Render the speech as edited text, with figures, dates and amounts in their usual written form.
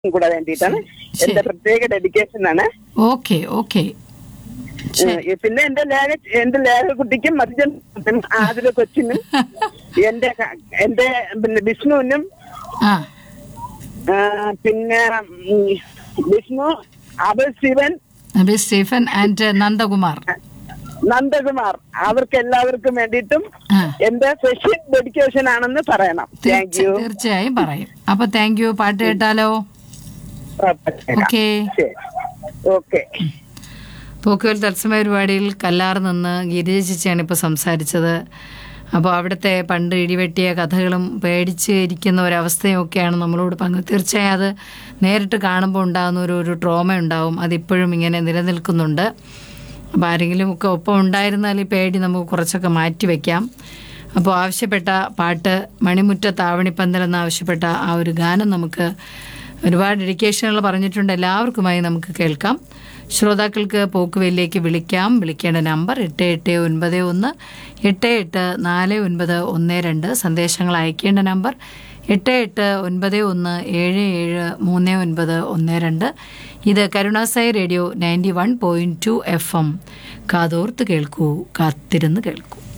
കൂടെ വേണ്ടിയിട്ടാണ്. എന്റെ പ്രത്യേക ഡെഡിക്കേഷൻ ആണ്. Okay okay. പിന്നെ എന്റെ ലേഖ കുട്ടിക്കും മധ്യൻ ആതിര കൊച്ചിനും എന്റെ പിന്നെ വിഷ്ണുവിനും പിന്നെ വിഷ്ണു അഭയ് സ്റ്റീഫൻ ആൻഡ് നന്ദകുമാർ അവർക്ക് എല്ലാവർക്കും വേണ്ടിയിട്ടും എന്റെ സ്പെഷ്യൽ ഡെഡിക്കേഷൻ ആണെന്ന് പറയണം. തീർച്ചയായും പറയും. അപ്പൊ താങ്ക് യു. പാട്ട് കേട്ടാലോ? ഓക്കെ. പോക്കുവൽ തത്സമയ പരിപാടിയിൽ കല്ലാർ നിന്ന് ഗിരിജ ചേച്ചിയാണ് ഇപ്പോൾ സംസാരിച്ചത്. അപ്പോൾ അവിടുത്തെ പണ്ട് ഇടിവെട്ടിയ കഥകളും പേടിച്ച് ഇരിക്കുന്ന ഒരവസ്ഥയും ഒക്കെയാണ് നമ്മളോട് തീർച്ചയായും അത് നേരിട്ട് കാണുമ്പോൾ ഉണ്ടാകുന്ന ഒരു ട്രോമ ഉണ്ടാവും. അതിപ്പോഴും ഇങ്ങനെ നിലനിൽക്കുന്നുണ്ട്. അപ്പോൾ ആരെങ്കിലും ഒക്കെ ഒപ്പം ഉണ്ടായിരുന്നാൽ ഈ പേടി നമുക്ക് കുറച്ചൊക്കെ മാറ്റി വയ്ക്കാം. അപ്പോൾ ആവശ്യപ്പെട്ട പാട്ട് മണിമുറ്റത്ത് ആവണിപ്പന്തൽ എന്നാവശ്യപ്പെട്ട ആ ഒരു ഗാനം നമുക്ക് ഒരുപാട് ഡെഡിക്കേഷനുകൾ പറഞ്ഞിട്ടുണ്ട്. എല്ലാവർക്കുമായി നമുക്ക് കേൾക്കാം. ശ്രോതാക്കൾക്ക് പോക്കുവെല്ലിലേക്ക് വിളിക്കേണ്ട നമ്പർ 8891884912. സന്ദേശങ്ങൾ അയക്കേണ്ട നമ്പർ 8891773912. ഇത് കരുണാസായി റേഡിയോ 91.2 FM. കാതോർത്ത് കേൾക്കൂ, കാത്തിരുന്ന് കേൾക്കൂ.